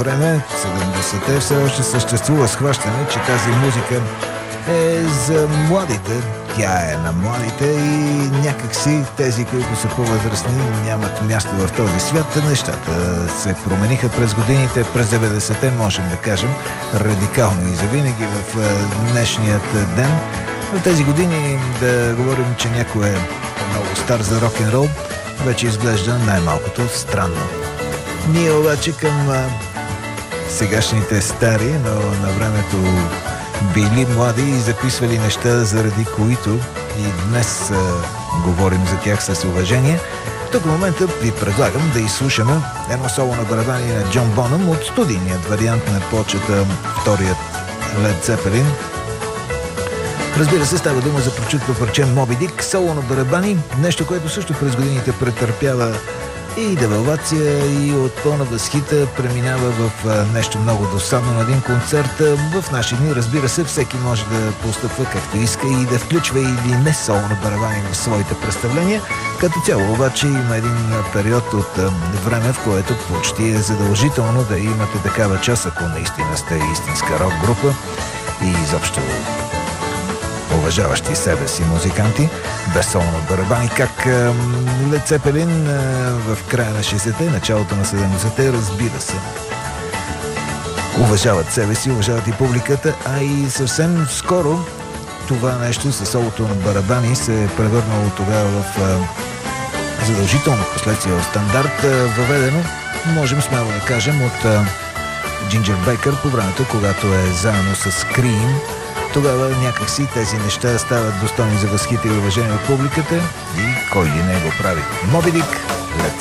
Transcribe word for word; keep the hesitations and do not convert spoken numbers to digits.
време, седемдесетте, все още съществува схващане, че тази музика е за младите. Тя е на младите и някакси тези, които са по-възрастни, нямат място в този свят. Нещата се промениха през годините, през деветдесетте, можем да кажем, радикално и завинаги в днешният ден. В тези години да говорим, че някой е много стар за рок-н-рол, вече изглежда най-малкото странно. Ние обаче към а, сегашните стари, но на времето били млади и записвали неща, заради които и днес а, говорим за тях с уважение. Тук в момента ви предлагам да изслушаме едно соло на барабани на Джон Бонъм от студийният вариант на плочата, вторият Led Zeppelin. Разбира се, става дума за прочутно парче Моби Дик, соло на барабани, нещо, което също през годините претърпява и девалвация, и от пълна възхита преминава в нещо много досадно на един концерт. В наши дни, разбира се, всеки може да постъпва както иска и да включва или не соло на барабани в своите представления. Като цяло обаче има един период от време, в което почти е задължително да имате такава част, ако наистина сте истинска рок група и изобщо уважаващи себе си музиканти, без соло на барабани, как Led Zeppelin в края на шейсетте, началото на седемдесетте, разбира се, уважават себе си, уважават и публиката, а и съвсем скоро това нещо със солото на барабани се е превърнало тогава в задължително последствие от стандарт, въведено, можем смело да кажем, от Джинджер Бейкър по времето, когато е заедно с Cream. Тогава някакси тези неща стават достойни за възхита и уважение от публиката и кой ли не го прави. Моби Дик.